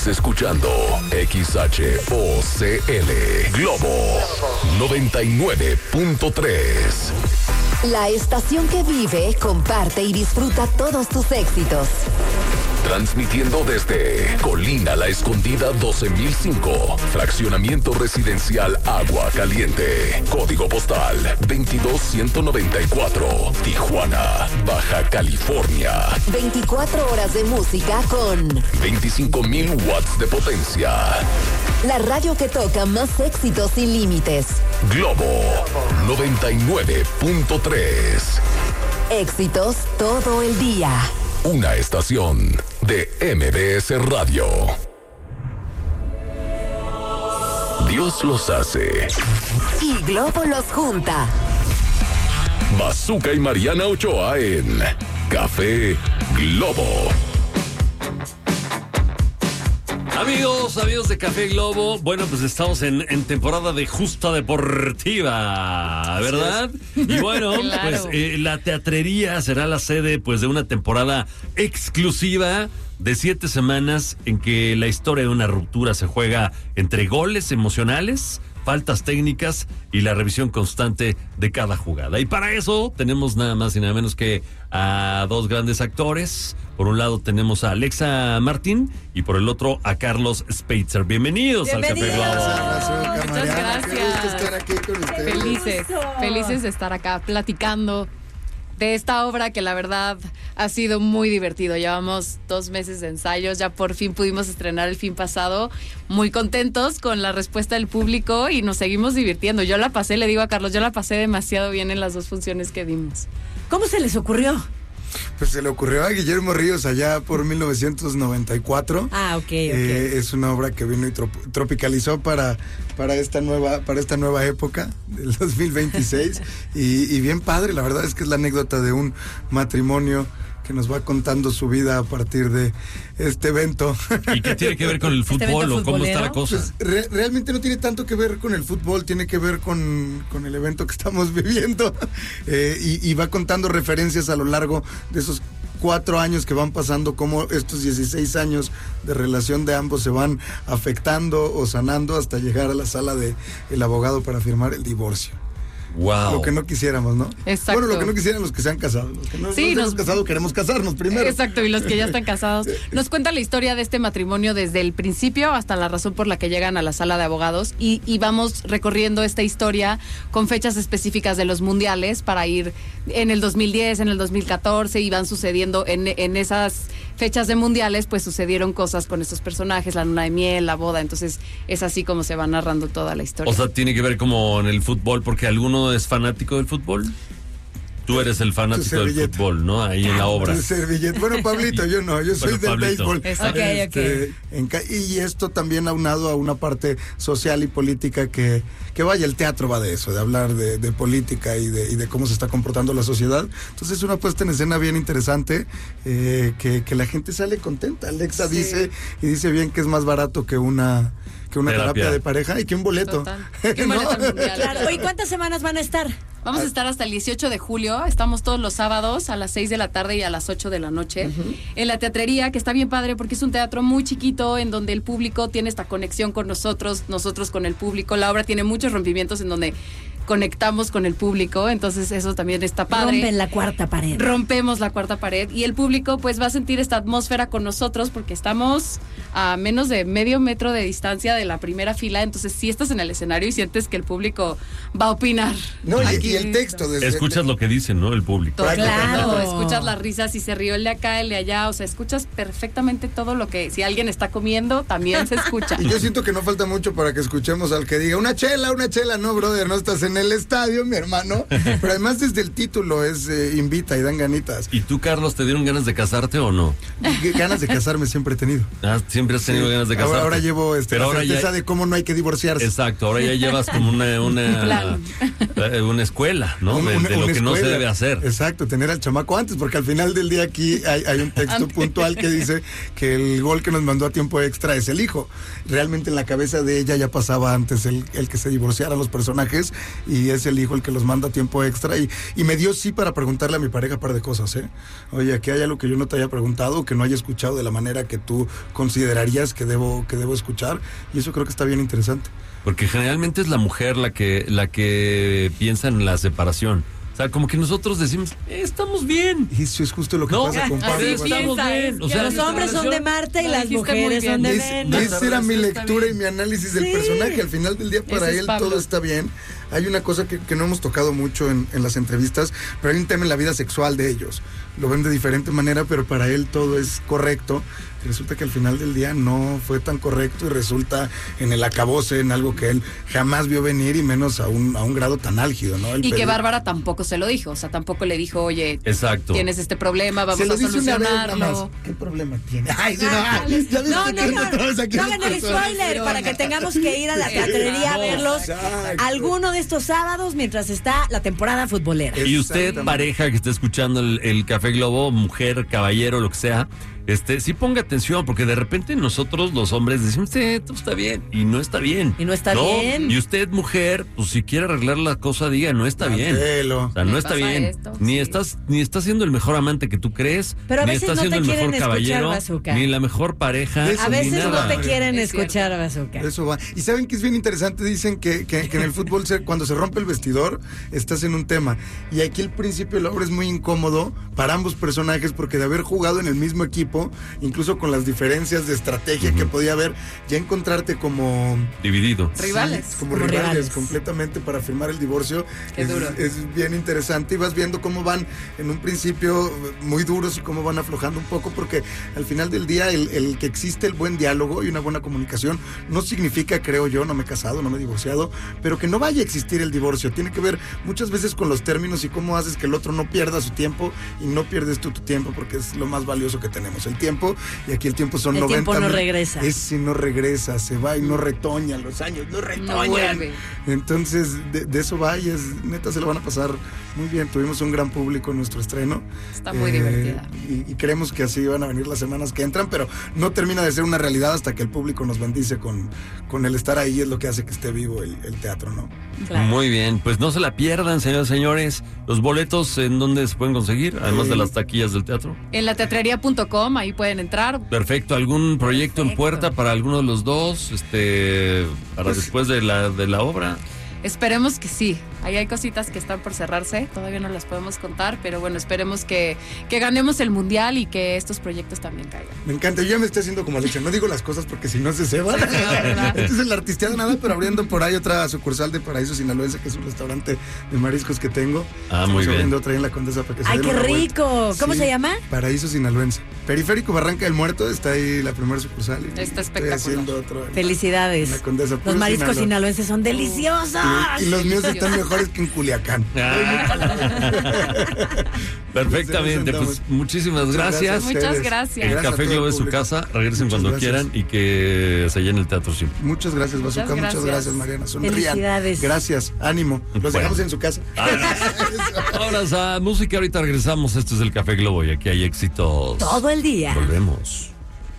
Escuchando XHOCL Globo 99.3. La estación que vive, comparte y disfruta todos tus éxitos. Transmitiendo desde Colina La Escondida 12005, fraccionamiento residencial Agua Caliente, código postal 22194, Tijuana, Baja California. 24 horas de música con 25,000 watts de potencia. La radio que toca más éxitos sin límites. Globo 99.3. Éxitos todo el día. Una estación de MBS Radio. Dios los hace y Globo los junta. Bazooka y Mariana Ochoa en Café Globo. Amigos de Café Globo, bueno, pues estamos en temporada de Justa Deportiva, ¿verdad? Y bueno, claro. Pues la teatrería será la sede pues de una temporada exclusiva de 7 semanas en que la historia de una ruptura se juega entre goles emocionales, faltas técnicas y la revisión constante de cada jugada. Y para eso tenemos nada más y nada menos que a 2 grandes actores. Por un lado tenemos a Alexa Martín y por el otro a Carlos Speitzer. Bienvenidos al Café Globo. Muchas gracias. Estar aquí con ustedes. Felices de estar acá platicando de esta obra que la verdad ha sido muy divertido. Llevamos 2 meses de ensayos, ya por fin pudimos estrenar el fin pasado, muy contentos con la respuesta del público y nos seguimos divirtiendo. Yo la pasé, le digo a Carlos, yo la pasé demasiado bien en las 2 funciones que dimos. ¿Cómo se les ocurrió? Pues se le ocurrió a Guillermo Ríos allá por 1994. Es una obra que vino y tropicalizó para esta nueva época del 2026 y bien padre. La verdad es que es la anécdota de un matrimonio que nos va contando su vida a partir de este evento. ¿Y qué tiene que ver con el fútbol o cómo está la cosa? Pues, realmente no tiene tanto que ver con el fútbol, tiene que ver con el evento que estamos viviendo y va contando referencias a lo largo de esos 4 años que van pasando, cómo estos 16 años de relación de ambos se van afectando o sanando hasta llegar a la sala del abogado para firmar el divorcio. Wow. Lo que no quisiéramos, ¿no? Exacto. Bueno, lo que no quisieran los que se han casado. Los que no sí, nos hemos casado queremos casarnos primero. Exacto, y los que ya están casados. Nos cuenta la historia de este matrimonio desde el principio hasta la razón por la que llegan a la sala de abogados y vamos recorriendo esta historia con fechas específicas de los mundiales para ir en el 2010, en el 2014 y van sucediendo en esas fechas de mundiales, pues sucedieron cosas con estos personajes, la luna de miel, la boda, entonces es así como se va narrando toda la historia. O sea, tiene que ver como en el fútbol, porque alguno es fanático del fútbol. Tú eres el fanático del fútbol, ¿no? Ahí en la obra. Bueno, Pablito, yo no, yo soy del béisbol. Y esto también aunado a una parte social y política que vaya, el teatro va de eso, de hablar de política y de cómo se está comportando la sociedad. Entonces es una puesta en escena bien interesante, que la gente sale contenta. Alexa dice bien que es más barato que una terapia de pareja y que un boleto. Que un boleto al mundial. Claro. ¿Y cuántas semanas van a estar? Vamos a estar hasta el 18 de julio, estamos todos los sábados a las 6 de la tarde y a las 8 de la noche en la teatrería, que está bien padre porque es un teatro muy chiquito en donde el público tiene esta conexión con nosotros con el público. La obra tiene muchos rompimientos en donde conectamos con el público, entonces eso también está padre. Rompen la cuarta pared. Rompemos la cuarta pared y el público pues va a sentir esta atmósfera con nosotros porque estamos a menos de medio metro de distancia de la primera fila, entonces sí estás en el escenario y sientes que el público va a opinar. No, y el texto. Escuchas lo que dicen, ¿no? El público. Claro, escuchas las risas y se rió el de acá, el de allá, o sea, escuchas perfectamente todo lo que, si alguien está comiendo, también se escucha. Y yo siento que no falta mucho para que escuchemos al que diga, una chela, no, brother, no estás en el estadio, mi hermano. Pero además desde el título es invita y dan ganitas. ¿Y tú, Carlos, te dieron ganas de casarte o no? Ganas de casarme siempre he tenido. Siempre has tenido ganas de casarte. Ahora llevo la certeza de cómo no hay que divorciarse. Exacto, ahora ya llevas como una escuela, ¿no? De lo que no se debe hacer. Exacto, tener al chamaco antes, porque al final del día aquí hay un texto puntual que dice que el gol que nos mandó a tiempo extra es el hijo. Realmente en la cabeza de ella ya pasaba antes el que se divorciaran los personajes y es el hijo el que los manda a tiempo extra y me dio sí para preguntarle a mi pareja un par de cosas, Oye, aquí hay algo que yo no te haya preguntado, que no haya escuchado de la manera que tú considerarías que debo escuchar, y eso creo que está bien interesante. Porque generalmente es la mujer la que piensa en la separación. O sea, como que nosotros decimos, estamos bien. Y eso es justo lo que pasa con Pablo. Estamos bien. O sea, los hombres son de Marte y las mujeres son de Venus. Esa era mi lectura y mi análisis del personaje. Al final del día, para él todo está bien. Hay una cosa que no hemos tocado mucho en las entrevistas, pero hay un tema en la vida sexual de ellos. Lo ven de diferente manera, pero para él todo es correcto. Y resulta que al final del día no fue tan correcto y resulta en el acabose, en algo que él jamás vio venir y menos a un grado tan álgido, ¿no? Y que Bárbara tampoco se lo dijo, o sea, tampoco le dijo, oye, exacto, tienes este problema, vamos a solucionarlo. ¿Qué problema tiene? Ay, no hagan el spoiler para que tengamos que ir a la teatrería a verlos alguno de estos sábados mientras está la temporada futbolera. Y usted, pareja que está escuchando el Café Globo, mujer, caballero, lo que sea, sí ponga atención, porque de repente nosotros los hombres decimos, todo está bien, y no está bien. Y no está bien. Y usted, mujer, pues si quiere arreglar la cosa, diga, no está bien. O sea, no está bien. Esto, ni estás siendo el mejor amante que tú crees, pero a ni veces estás siendo el mejor caballero, Bazooka. ni la mejor pareja. A veces no te quieren escuchar, Bazooka. Eso va. Y saben que es bien interesante, dicen que en el fútbol cuando se rompe el vestidor, estás en un tema. Y aquí el principio de la obra es muy incómodo para ambos personajes, porque de haber jugado en el mismo equipo, incluso con las diferencias de estrategia que podía haber, ya encontrarte como dividido. Rivales. Sí, como rivales completamente para firmar el divorcio. Es bien interesante y vas viendo cómo van en un principio muy duros y cómo van aflojando un poco, porque al final del día el que existe el buen diálogo y una buena comunicación no significa, creo yo, no me he casado, no me he divorciado, pero que no vaya a existir el divorcio. Tiene que ver muchas veces con los términos y cómo haces que el otro no pierda su tiempo y no pierdes tú tu tiempo, porque es lo más valioso que tenemos, el tiempo. Y aquí el tiempo son 90. El tiempo no regresa. Si no regresa, se va y no retoña, los años no retoñan. Entonces, de eso va y neta se lo van a pasar muy bien. Tuvimos un gran público en nuestro estreno. Está muy divertida. Y creemos que así van a venir las semanas que entran, pero no termina de ser una realidad hasta que el público nos bendice con el estar ahí, es lo que hace que esté vivo el teatro, ¿no? Claro. Muy bien, pues no se la pierdan, señores y señores. Los boletos, ¿en dónde se pueden conseguir? Además de las taquillas del teatro. En lateatrería.com, ahí pueden entrar. Perfecto. ¿Algún proyecto en puerta para alguno de los dos? Para después de la obra. Esperemos que sí. Ahí hay cositas que están por cerrarse, todavía no las podemos contar, pero bueno, esperemos que ganemos el mundial y que estos proyectos también caigan. Me encanta, yo ya me estoy haciendo como Alexa, no digo las cosas porque si no se ceban. Entonces el artisteado nada, pero abriendo por ahí otra sucursal de Paraíso Sinaloense, que es un restaurante de mariscos que tengo. Muy bien. Abriendo otra ahí en la Condesa para que ¡ay, qué rico! ¿Cómo se llama? Paraíso Sinaloense. Periférico Barranca del Muerto, está ahí la primera sucursal. Está espectacular. Estoy haciendo otro. Felicidades. En la Condesa. Los mariscos sinaloenses son deliciosos. Y los míos están mejores que en Culiacán. Perfectamente, pues muchísimas gracias. Muchas gracias. El Café Globo es su casa, regresen cuando quieran y que se llene el teatro siempre. Muchas gracias, Bazooka, muchas gracias, Mariana. Sonrían. Felicidades. Gracias, ánimo. Los dejamos en su casa. Ahora a música, ahorita regresamos. Esto es el Café Globo y aquí hay éxitos todo el día. Volvemos.